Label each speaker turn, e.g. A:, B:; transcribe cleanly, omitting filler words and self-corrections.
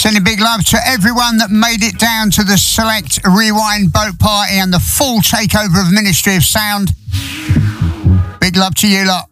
A: Sending big love to everyone that made it down to the Select Rewind boat party and the full takeover of Ministry of Sound. Big love to you lot.